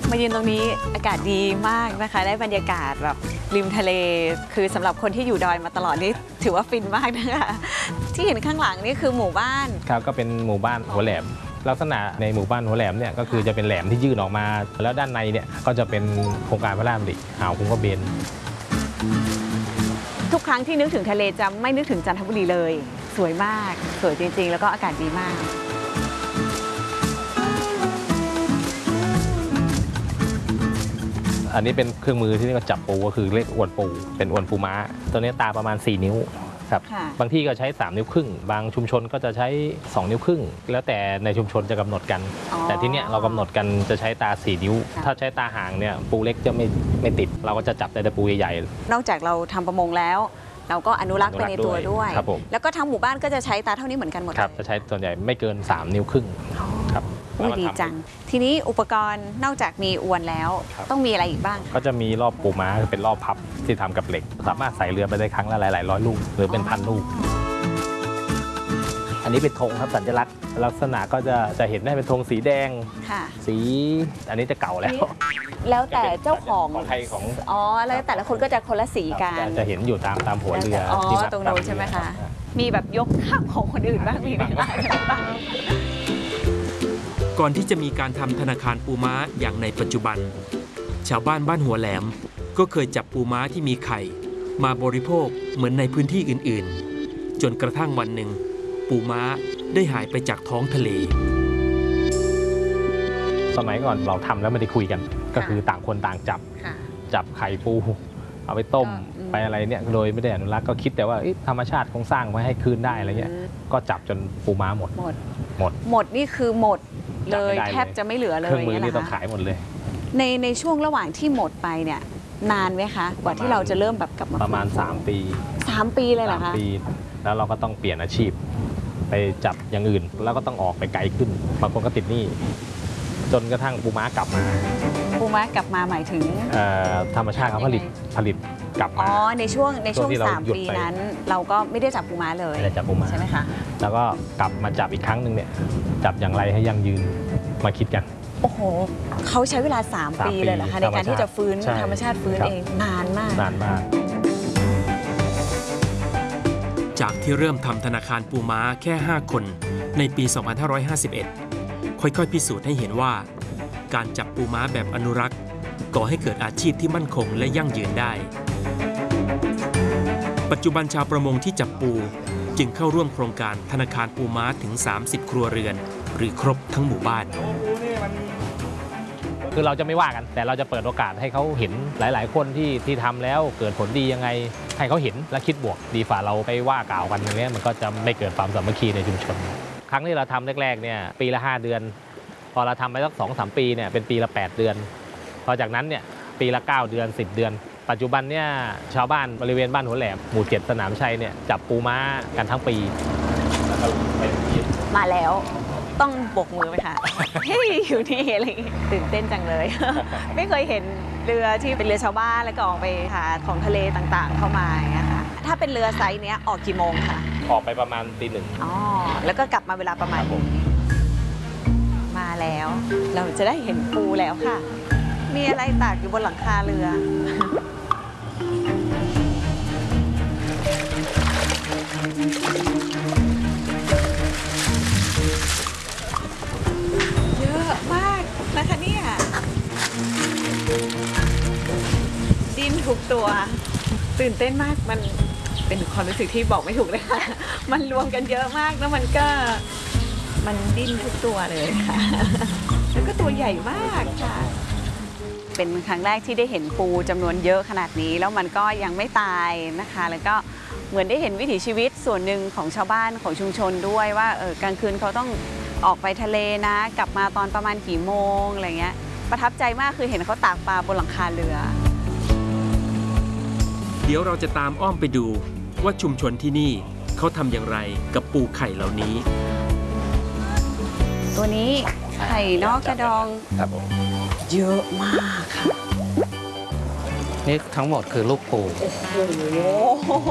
มายืนตรงนี้อากาศดีมากนะคะได้บรรยากาศแบบริมทะเลคือสำหรับคนที่อยู่ดอยมาตลอดนี่ถือว่าฟินมากนะคะที่เห็นข้างหลังนี่คือหมู่บ้านครับก็เป็นหมู่บ้านหัวแหลมลักษณะในหมู่บ้านหัวแหลมเนี่ยก็คือจะเป็นแหลมที่ยื่นออกมาแล้วด้านในเนี่ยก็จะเป็นโครงการพระราชดำริอ่าวคุ้งกระเบนทุกครั้งที่นึกถึงทะเลจะไม่นึกถึงจันทบุรีเลยสวยมากสวยจริงๆแล้วก็อากาศดีมากอันนี้เป็นเครื่องมือที่เรียกว่าจับปูก็คือเรียกอวนปูเป็นอวนปูม้าตัวนี้ตาประมาณ4 นิ้วครับบางที่ก็ใช้3 นิ้วครึ่งบางชุมชนก็จะใช้2 นิ้วครึ่งแล้วแต่ในชุมชนจะกำหนดกันแต่ที่เนี้ยเรากำหนดกันจะใช้ตา4 นิ้วถ้าใช้ตาห่างเนี่ยปูเล็กจะไม่ติดเราก็จะจับแต่ปูใหญ่ๆนอกจากเราทำประมงแล้วเราก็อนุรักษ์ไปในตัวด้วยแล้วก็ทั้งหมู่บ้านก็จะใช้ตาเท่านี้เหมือนกันหมดครับจะใช้ส่วนใหญ่ไม่เกิน3 นิ้วครึ่งครับดีจังทีนี้อุปกรณ์นอกจากมีอวนแล้วต้องมีอะไรอีกบ้างก็จะมีรอบปูม้าเป็นรอบพับที่ทำกับเหล็กสามารถใส่เรือไปได้ครั้งละหลายร้อยลูกหรือเป็นพันลูกอันนี้เป็นธงครับสัญลักษณ์ลักษณะก็จะเห็นได้เป็นธงสีแดงสีอันนี้จะเก่าแล้วแต่เจ้าของไทยของแล้วแต่ละคนก็จะคนละสีกันจะเห็นอยู่ตามหัวเรือตรงโน้นใช่ไหมคะมีแบบยกข้ามของคนอื่นบ้างมีไหมก่อนที่จะมีการทำธนาคารปูม้าอย่างในปัจจุบันชาวบ้านหัวแหลมก็เคยจับปูม้าที่มีไข่มาบริโภคเหมือนในพื้นที่อื่นๆจนกระทั่งวันหนึ่งปูม้าได้หายไปจากท้องทะเลสมัยก่อนเราทำแล้วไม่ได้คุยกันก็คือต่างคนต่างจับไข่ปูเอาไปต้มไปอะไรเนี่ยโดยไม่ได้อนุรักษ์ก็คิดแต่ว่าธรรมชาติคงสร้างไว้ให้คืนได้อะไรเงี้ยก็จับจนปูม้าหมดนี่คือหมดเลยแทบจะไม่เหลือเลยเครื่องมือนี่ต้องขายหมดเลยในช่วงระหว่างที่หมดไปเนี่ยนานไหมคะกว่าที่เราจะเริ่มแบบกลับมาประมาณ3 ปี 3 ปีเลยเหรอคะ 3 ปีแล้วเราก็ต้องเปลี่ยนอาชีพไปจับอย่างอื่นแล้วก็ต้องออกไปไกลขึ้นบางคนก็ติดหนี้จนกระทั่งปูม้ากลับมาหมายถึงธรรมชาติเขาผลิตกลับมาในช่วง3 ปีนั้นเราก็ไม่ได้จับปูม้าเลยใช่ไหมคะแล้วก็กลับมาจับอีกครั้งหนึ่งเนี่ยจับอย่างไรให้ยั่งยืนมาคิดกันโอ้โหเขาใช้เวลา3 ปีเลยเหรอคะในการที่จะฟื้นธรรมชาติฟื้นเองนานมากจากที่เริ่มทำธนาคารปูม้าแค่5 คนในปี 2551 ค่อยๆพิสูจน์ให้เห็นว่าการจับปูม้าแบบอนุรักษ์ก่อให้เกิดอาชีพที่มั่นคงและยั่งยืนได้ปัจจุบันชาวประมงที่จับปูจึงเข้าร่วมโครงการธนาคารปูม้าถึง30 ครัวเรือนหรือครบทั้งหมู่บ้านคือเราจะไม่ว่ากันแต่เราจะเปิดโอกาสให้เขาเห็นหลายๆคนที่ทำแล้วเกิดผลดียังไงให้เขาเห็นและคิดบวกดีฝ่าเราไปว่ากล่าวกันอย่างนี้มันก็จะไม่เกิดความสามัคคีในชุมชนครั้งที่เราทำแรกๆเนี่ยปีละ5 เดือนพอเราทำไปสัก2-3 ปีเนี่ยเป็นปีละ8 เดือนพอจากนั้นเนี่ยปีละ9 เดือน10 เดือนปัจจุบันเนี่ยชาวบ้านบริเวณบ้านหัวแหลมหมู่ 7สนามชัยเนี่ยจับปูม้ากันทั้งปีมาแล้วต้องบกมือไหมคะอยู่นี่อะไรตื่นเต้นจังเลยไม่เคยเห็นเรือที่เป็นเรือชาวบ้านแล้วก็ออกไปหาของทะเลต่างๆเข้ามาอย่างเงี้ยค่ะถ้าเป็นเรือไซส์เนี้ยออกกี่โมงคะออกไปประมาณตี 1 แล้วก็กลับมาเวลาประมาณนี้มาแล้วเราจะได้เห็นปูแล้วค่ะมีอะไรตากอยู่บนหลังคาเรือเยอะมากนะคะเนี่ยดิ้นทุกตัวตื่นเต้นมากมันเป็นความรู้สึกที่บอกไม่ถูกเลยค่ะมันรวมกันเยอะมากแล้วมันดิ้นทุกตัวเลยค่ะแล้วก็ตัวใหญ่มากค่ะเป็นครั้งแรกที่ได้เห็นปูจำนวนเยอะขนาดนี้แล้วมันก็ยังไม่ตายนะคะแล้วก็เหมือนได้เห็นวิถีชีวิตส่วนหนึ่งของชาวบ้านของชุมชนด้วยว่ากลางคืนเขาต้องออกไปทะเลนะกลับมาตอนประมาณกี่โมงอะไรเงี้ยประทับใจมากคือเห็นเขาตากปลาบนหลังคาเรือเดี๋ยวเราจะตามอ้อมไปดูว่าชุมชนที่นี่เขาทำอย่างไรกับปูไข่เหล่านี้ตัวนี้ไข่นอกกระดองเยอะมากค่ะนี่ทั้งหมดคือลูกปูโอ้โห